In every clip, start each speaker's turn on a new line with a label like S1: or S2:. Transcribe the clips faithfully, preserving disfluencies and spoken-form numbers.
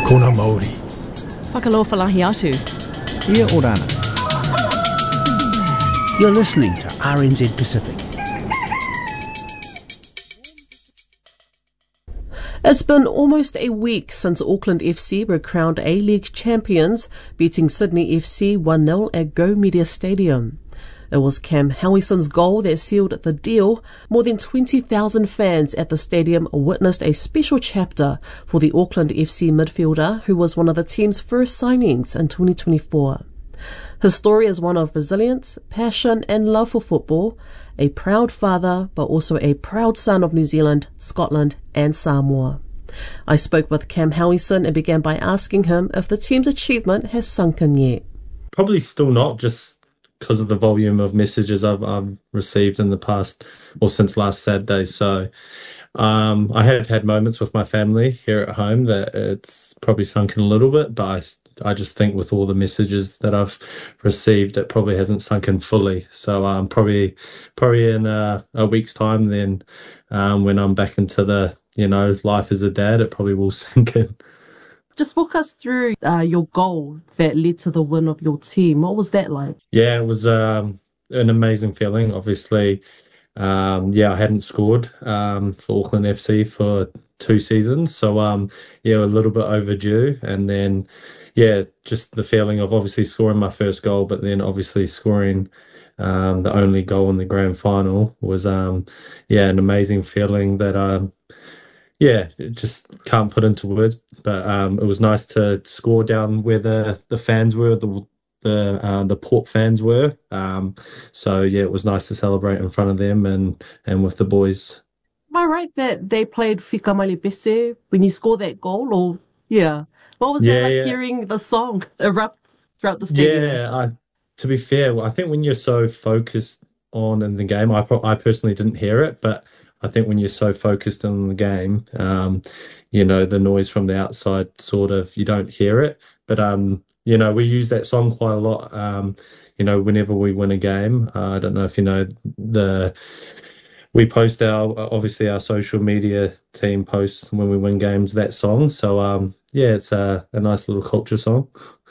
S1: Kona Maori.
S2: Whakalofa lahi atu.
S3: Ia orana.
S4: You're listening to R N Z Pacific.
S5: It's been almost a week since Auckland F C were crowned A-League champions, beating Sydney F C one nil at Go Media Stadium. It was Cam Howison's goal that sealed the deal. More than twenty thousand fans at the stadium witnessed a special chapter for the Auckland F C midfielder, who was one of the team's first signings in twenty twenty-four. His story is one of resilience, passion and love for football, a proud father, but also a proud son of New Zealand, Scotland and Samoa. I spoke with Cam Howison and began by asking him if the team's achievement has sunk in yet.
S6: Probably still not, just because of the volume of messages I've, I've received in the past, or since last Saturday. So um, I have had moments with my family here at home that it's probably sunken a little bit, but I I just think with all the messages that I've received, it probably hasn't sunk in fully. So um, probably probably in a, a week's time, then um, when I'm back into the, you know, life as a dad, it probably will sink in.
S5: Just walk us through uh, your goal that led to the win of your team. What was that like?
S6: Yeah, it was um, an amazing feeling. Obviously, um, yeah, I hadn't scored um, for Auckland F C for two seasons. So, um, yeah, a little bit overdue. And then, yeah, just the feeling of obviously scoring my first goal, but then obviously scoring um, the only goal in the grand final was, um, yeah, an amazing feeling that, um, yeah, just can't put into words. But um, it was nice to score down where the, the fans were, the the uh, the Port fans were. Um, so, yeah, it was nice to celebrate in front of them and, and with the boys.
S5: Am I right that they played Fika Male Bese when you scored that goal? Or, yeah. What was
S6: Yeah,
S5: it like
S6: yeah.
S5: hearing the song erupt throughout the stadium?
S6: Yeah, I, to be fair, I think when you're so focused on in the game, I pro- I personally didn't hear it, but I think when you're so focused on the game, um, you know, the noise from the outside sort of, you don't hear it. But, um, you know, we use that song quite a lot, um, you know, whenever we win a game. Uh, I don't know if you know the... We post our, obviously our social media team posts when we win games, that song. So, um, yeah, it's a, a nice little culture song.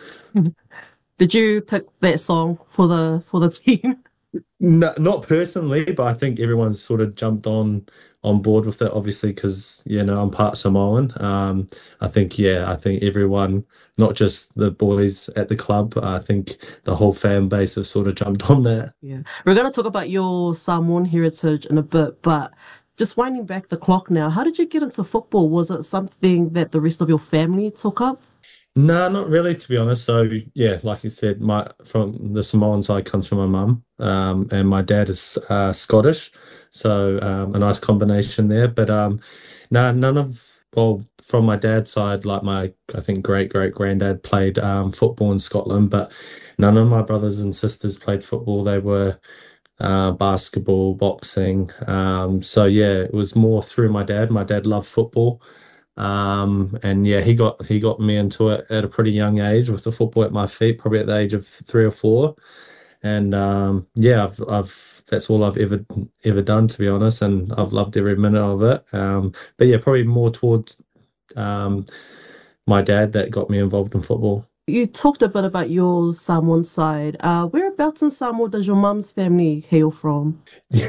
S5: Did you pick that song for the for the team?
S6: No, not personally, but I think everyone's sort of jumped on on board with it, obviously, because, you know, I'm part Samoan. Um, I think, yeah, I think everyone, not just the boys at the club, I think the whole fan base have sort of jumped on that.
S5: Yeah. We're going to talk about your Samoan heritage in a bit, but just winding back the clock now, how did you get into football? Was it something that the rest of your family took up?
S6: No, not really, to be honest. So, yeah, like you said, my from the Samoan side comes from my mum, um, and my dad is uh, Scottish, so um, a nice combination there. But um, no, none of well, from my dad's side, like my I think great great granddad played um, football in Scotland, but none of my brothers and sisters played football. They were uh, basketball, boxing. Um, so yeah, it was more through my dad. My dad loved football. Um, and yeah, he got he got me into it at a pretty young age with the football at my feet, probably at the age of three or four. And um, yeah, I've I've that's all I've ever ever done, to be honest, and I've loved every minute of it. Um, but yeah, probably more towards um, my dad that got me involved in football.
S5: You talked a bit about your Samoan side. Uh, whereabouts in Samoa does your mum's family hail from?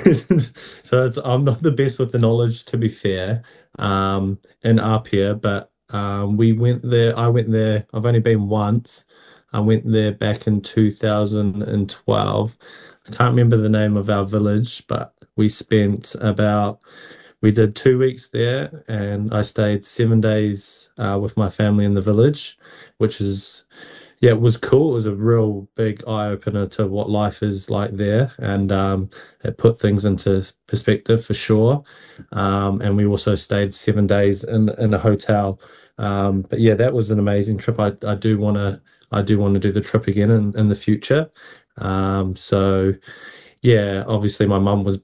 S6: So it's, I'm not the best with the knowledge, to be fair, um, in Apia, but um, we went there. I went there. I've only been once. I went there back in two thousand twelve. I can't remember the name of our village, but we spent about, we did two weeks there, and I stayed seven days uh, with my family in the village, which is, yeah, it was cool. It was a real big eye opener to what life is like there, and um, it put things into perspective for sure. Um, and we also stayed seven days in in a hotel. Um, but yeah, that was an amazing trip. I I do want to I do want to do the trip again in in the future. Um, so yeah, obviously my mum was